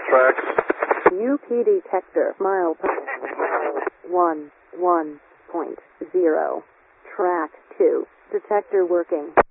tracks. UP detector, mile 1.0. Track 2. Detector working.